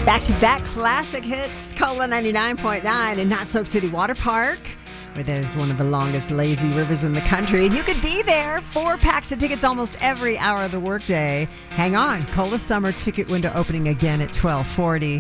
Back-to-back classic hits, Cola 99.9 in Not Soak City Water Park, where there's one of the longest lazy rivers in the country. And you could be there. 4 packs of tickets almost every hour of the workday. Hang on. Cola Summer ticket window opening again at 12:40.